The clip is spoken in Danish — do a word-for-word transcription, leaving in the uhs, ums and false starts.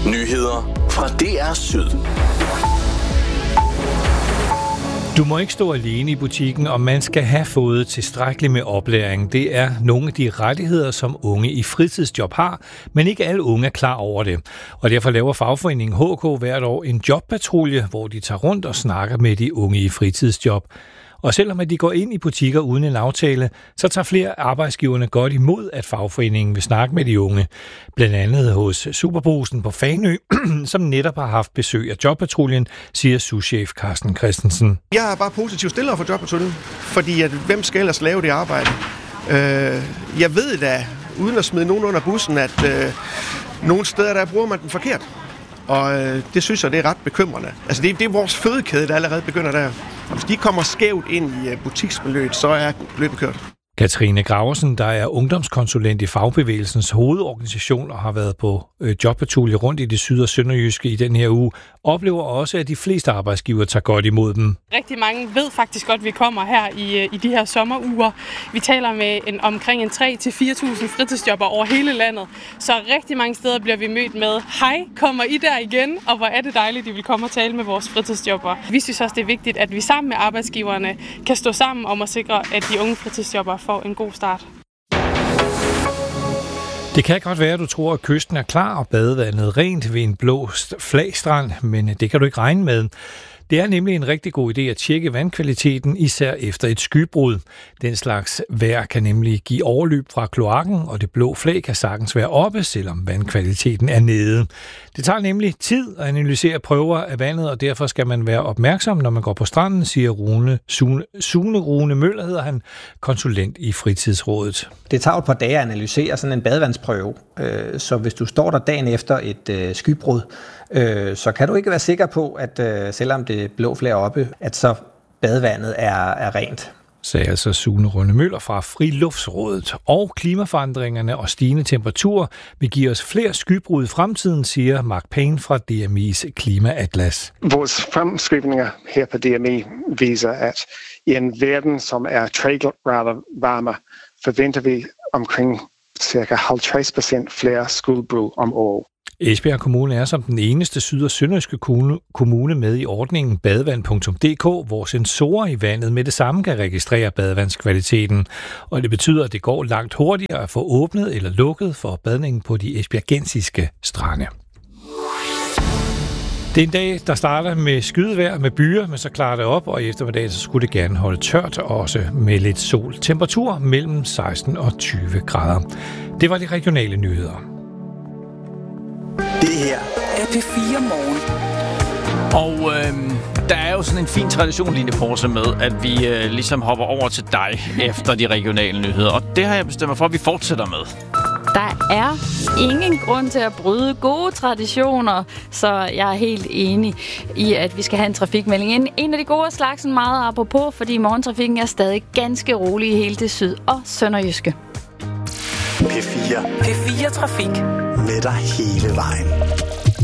Nyheder fra D R Syd. Du må ikke stå alene i butikken, og man skal have fået tilstrækkeligt med oplæring. Det er nogle af de rettigheder, som unge i fritidsjob har, men ikke alle unge er klar over det. Og derfor laver fagforeningen H K hvert år en jobpatrulje, hvor de tager rundt og snakker med de unge i fritidsjob. Og selvom at de går ind i butikker uden en aftale, så tager flere arbejdsgiverne godt imod, at fagforeningen vil snakke med de unge. Blandt andet hos Superbrugsen på Fanø, som netop har haft besøg af jobpatruljen, siger souschef Carsten Christensen. Jeg er bare positivt stiller for jobpatruljen, fordi at, hvem skal ellers lave det arbejde? Øh, jeg ved da, uden at smide nogen under bussen, at øh, nogle steder der bruger man den forkert. Og øh, det synes jeg, det er ret bekymrende. Altså det, det er vores fødekæde, der allerede begynder der. Og hvis de kommer skævt ind i uh, butiksmiljøet, så er løbet kørt. Katrine Graversen, der er ungdomskonsulent i Fagbevægelsens hovedorganisation og har været på øh, jobpatrulje rundt i det syd- og sønderjyske i den her uge, oplever også, at de fleste arbejdsgivere tager godt imod dem. Rigtig mange ved faktisk godt, at vi kommer her i, i de her sommeruger. Vi taler med en, omkring en tre til fire tusind fritidsjobber over hele landet. Så rigtig mange steder bliver vi mødt med, hej, kommer I der igen? Og hvor er det dejligt, at I vil komme og tale med vores fritidsjobber. Vi synes også, det er vigtigt, at vi sammen med arbejdsgiverne kan stå sammen om at sikre, at de unge fritidsjobber får en god start. Det kan godt være, at du tror, at kysten er klar og badevandet rent ved en blå flagstrand, men det kan du ikke regne med. Det er nemlig en rigtig god idé at tjekke vandkvaliteten, især efter et skybrud. Den slags vejr kan nemlig give overløb fra kloakken, og det blå flag kan sagtens være oppe, selvom vandkvaliteten er nede. Det tager nemlig tid at analysere prøver af vandet, og derfor skal man være opmærksom, når man går på stranden, siger Rune, Sune, Sune Rune Møller, hedder han, konsulent i Fritidsrådet. Det tager et par dage at analysere sådan en badevandsprøve, så hvis du står der dagen efter et skybrud, så kan du ikke være sikker på, at selvom det blå flag oppe, at så badevandet er, er rent. Sagde altså Sune Rune Møller fra Friluftsrådet. Og klimaforandringerne og stigende temperaturer vil give os flere skybrud i fremtiden, siger Mark Payne fra D M I's Klimaatlas. Vores fremskrivninger her på D M I viser, at i en verden, som er tre grader varmere, forventer vi omkring ca. halvtreds procent flere skybrud om året. Esbjerg Kommune er som den eneste syd- og sønderjyske kommune med i ordningen badevand punktum d k, hvor sensorer i vandet med det samme kan registrere badevandskvaliteten. Og det betyder, at det går langt hurtigere at få åbnet eller lukket for badningen på de esbjergensiske strande. Det er en dag, der starter med skydevejr med byer, men så klarer det op, og i eftermiddag så skulle det gerne holde tørt, også med lidt sol. Temperatur mellem seksten og tyve grader. Det var de regionale nyheder. Det her er P fire Morgen. Og øh, der er jo sådan en fin tradition, Line Porse, med, at vi øh, ligesom hopper over til dig efter de regionale nyheder. Og det har jeg bestemt mig for, at vi fortsætter med. Der er ingen grund til at bryde gode traditioner, så jeg er helt enig i, at vi skal have en trafikmelding. En af de gode slags, meget apropos, fordi morgentrafikken er stadig ganske rolig i hele det syd- og sønderjyske. P fire. P fire Trafik. Med dig hele vejen.